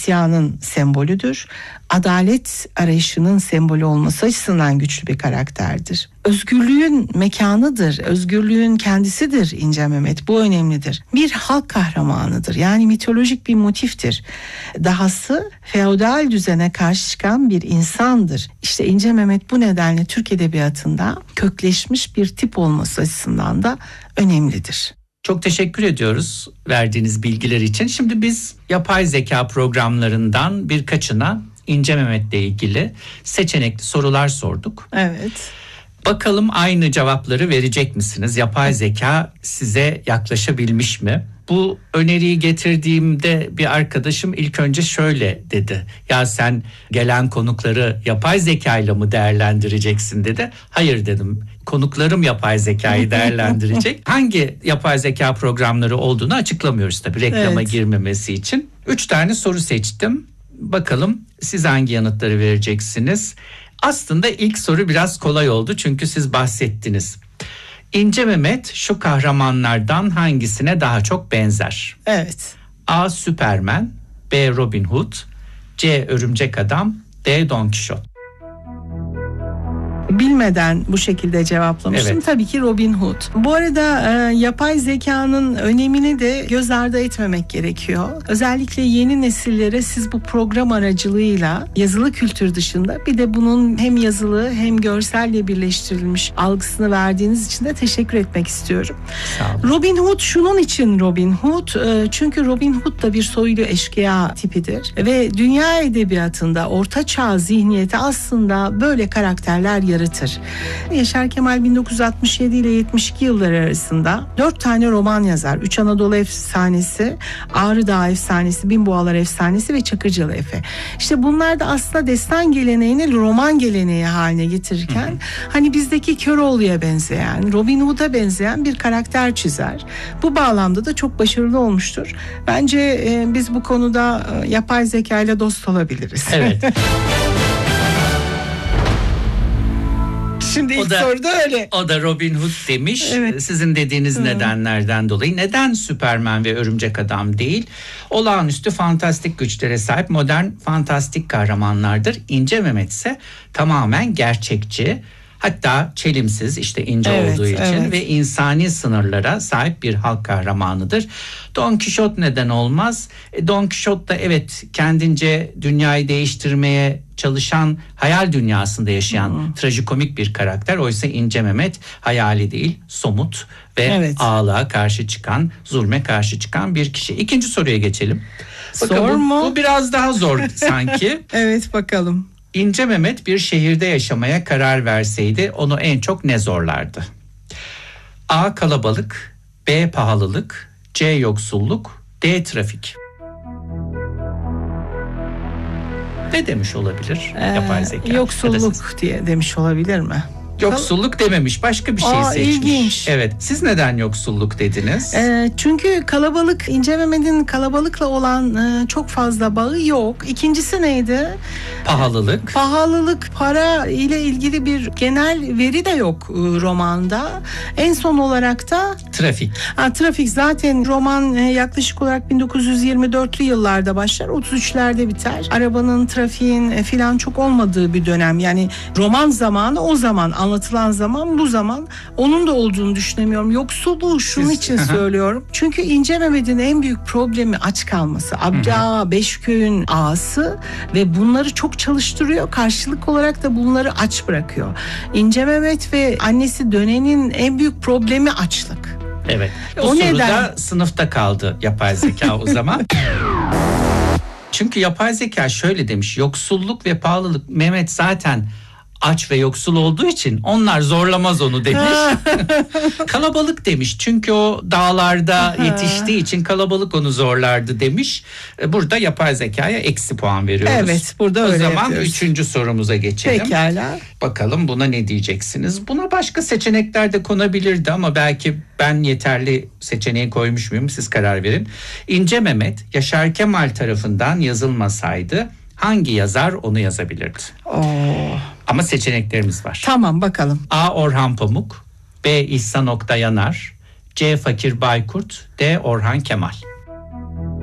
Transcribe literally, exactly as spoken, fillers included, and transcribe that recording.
isyanın sembolüdür. Adalet arayışının sembolü olması açısından güçlü bir karakterdir. Özgürlüğün mekanıdır, özgürlüğün kendisidir İnce Mehmet. Bu önemlidir. Bir halk kahramanıdır. Yani mitolojik bir motiftir. Dahası feodal düzene karşı çıkan bir insandır. İşte İnce Mehmet bu nedenle Türk edebiyatında kökleşmiş bir tip olması açısından da önemlidir. Çok teşekkür ediyoruz verdiğiniz bilgiler için. Şimdi biz yapay zeka programlarından birkaçına İnce Mehmet'le ilgili seçenekli sorular sorduk. Evet. Bakalım aynı cevapları verecek misiniz? Yapay zeka size yaklaşabilmiş mi? Bu öneriyi getirdiğimde bir arkadaşım ilk önce şöyle dedi. Ya sen gelen konukları yapay zekayla mı değerlendireceksin dedi. Hayır dedim. Konuklarım yapay zekayı değerlendirecek. Hangi yapay zeka programları olduğunu açıklamıyoruz tabii reklama Evet. girmemesi için. Üç tane soru seçtim. Bakalım siz hangi yanıtları vereceksiniz? Aslında ilk soru biraz kolay oldu çünkü siz bahsettiniz. İnce Mehmet şu kahramanlardan hangisine daha çok benzer? Evet. A. Superman, B. Robin Hood, C. Örümcek Adam, D. Don Quixote. Bilmeden bu şekilde cevaplamıştım. Evet. Tabii ki Robin Hood. Bu arada e, yapay zekanın önemini de göz ardı etmemek gerekiyor. Özellikle yeni nesillere siz bu program aracılığıyla yazılı kültür dışında bir de bunun hem yazılı hem görselle birleştirilmiş algısını verdiğiniz için de teşekkür etmek istiyorum. Sağ olun. Robin Hood şunun için Robin Hood e, çünkü Robin Hood da bir soylu eşkıya tipidir ve dünya edebiyatında orta çağ zihniyeti aslında böyle karakterler yaratır. Yaşar Kemal bin dokuz yüz altmış yedi ile yetmiş iki yılları arasında dört tane roman yazar. Üç Anadolu Efsanesi, Ağrı Dağı Efsanesi, Bin Boğalar Efsanesi ve Çakırcalı Efe. İşte bunlar da aslında destan geleneğini roman geleneği haline getirirken hı hı. hani bizdeki Köroğlu'ya benzeyen, Robin Hood'a benzeyen bir karakter çizer. Bu bağlamda da çok başarılı olmuştur. Bence e, biz bu konuda e, yapay zeka ile dost olabiliriz. Evet. Şimdi ilk soruda öyle. O da Robin Hood demiş. Evet. Sizin dediğiniz Hı. nedenlerden dolayı. Neden Superman ve Örümcek Adam değil? Olağanüstü fantastik güçlere sahip modern fantastik kahramanlardır. İnce Mehmet ise tamamen gerçekçi. Hatta çelimsiz işte ince evet, olduğu için evet. ve insani sınırlara sahip bir halk kahramanıdır. Don Quixote neden olmaz? E, Don Quixote da evet kendince dünyayı değiştirmeye çalışan hayal dünyasında yaşayan hmm. trajikomik bir karakter. Oysa İnce Mehmet hayali değil somut ve evet. ağalığa karşı çıkan, zulme karşı çıkan bir kişi. İkinci soruya geçelim. Bakın, zor bu, mu? Bu biraz daha zor sanki. Evet bakalım. İnce Mehmet bir şehirde yaşamaya karar verseydi onu en çok ne zorlardı? A. Kalabalık, B. Pahalılık, C. Yoksulluk, D. Trafik. Ne demiş olabilir Ee, yapay zeka? Yoksulluk diye demiş olabilir mi? Yoksulluk dememiş, başka bir şey Aa, seçmiş. İlginç. Evet, siz neden yoksulluk dediniz? E, çünkü kalabalık, İnce Mehmet'in kalabalıkla olan e, çok fazla bağı yok. İkincisi neydi? Pahalılık. Pahalılık, para ile ilgili bir genel veri de yok e, romanda. En son olarak da trafik. Ha, trafik zaten roman e, yaklaşık olarak bin dokuz yüz yirmi dörtlü yıllarda başlar, otuz üçlerde biter. Arabanın, trafiğin e, filan çok olmadığı bir dönem. Yani roman zamanı o zaman, anlatılan zaman bu zaman. Onun da olduğunu düşünemiyorum. Yoksulluğu şunun Siz, için söylüyorum. Çünkü İnce Mehmet'in en büyük problemi aç kalması. Abdi Ağa, Beşköy'ün ağası ve bunları çok çalıştırıyor. Karşılık olarak da bunları aç bırakıyor. İnce Mehmet ve annesi Dönen'in en büyük problemi açlık. Evet. Bu o soruda neden? Sınıfta kaldı yapay zeka o zaman. Çünkü yapay zeka şöyle demiş. Yoksulluk ve pahalılık, Mehmet zaten aç ve yoksul olduğu için onlar zorlamaz onu demiş. Kalabalık demiş. Çünkü o dağlarda yetiştiği için kalabalık onu zorlardı demiş. Burada yapay zekaya eksi puan veriyoruz. Evet, burada o öyle zaman yapıyoruz. Üçüncü sorumuza geçelim. Pekala. Bakalım buna ne diyeceksiniz? Buna başka seçenekler de konabilirdi ama belki ben yeterli seçeneği koymuş muyum? Siz karar verin. İnce Mehmet Yaşar Kemal tarafından yazılmasaydı hangi yazar onu yazabilirdi? Oo. Ama seçeneklerimiz var. Tamam, bakalım. A. Orhan Pamuk, B. İhsan Oktay Yanar, C. Fakir Baykurt, D. Orhan Kemal.